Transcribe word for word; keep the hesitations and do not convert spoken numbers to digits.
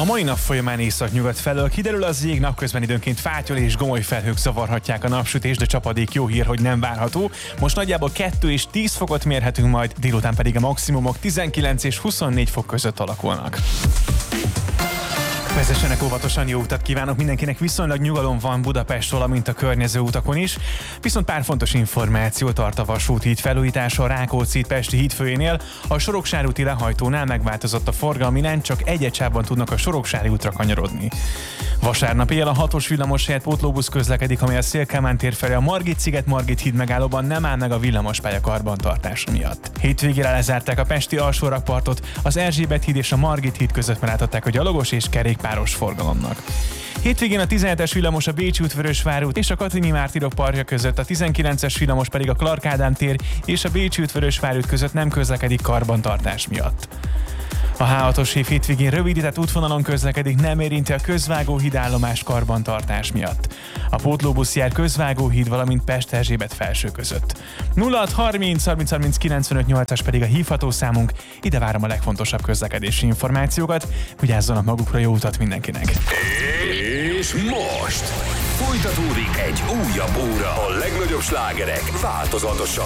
A mai nap folyamán északnyugat felől kiderül az jég, napközben időnként fátyol és gomoly felhők zavarhatják a napsütést, de csapadék jó hír, hogy nem várható. Most nagyjából kettő és tíz fokot mérhetünk majd, délután pedig a maximumok tizenkilenc és huszonnégy fok között alakulnak. Vezessenek óvatosan, jó utat kívánok mindenkinek, viszonylag nyugalom van Budapest, valamint a környező utakon is. Viszont pár fontos információ tart a vasúthíd felújítása a Rákóczi-Pesti hídfőjénél. A Soroksári úti lehajtónál megváltozott a forgalmi irány, csak egy-egy sávban tudnak a Soroksári útra kanyarodni. Vasárnap éjjel a hatos villamos helyett pótlóbusz közlekedik, amely a Széll-Kálmán tér felé a Margit-sziget-Margit híd megállóban nem áll meg a villamospálya karbantartása miatt. Hétvégére lezárták a pesti alsórakpartot, az Erzsébet híd és a Margit híd között megállították a gyalogos és kerékpáros forgalomnak. Hétvégén a tizenhetes villamos a Bécsi út-Vörösvár út és a Katinyi Mártírok parkja között, a tizenkilences villamos pedig a Clark Ádám tér és a Bécsi út-Vörösvár út között nem közlekedik karbantartás miatt. A há hatos év hétvégén rövidített útvonalon közlekedik, nem érinti a Közvágóhíd állomás karbantartás miatt. A pótlóbusz jár Közvágóhíd, valamint Pest-Erzsébet felső között. nulla hat harminc harminc harminc kilencvenöt nyolcas pedig a hívható számunk, ide várom a legfontosabb közlekedési információkat, vigyázzanak magukra, jó utat mindenkinek! És most folytatódik egy újabb óra, a legnagyobb slágerek változatosan.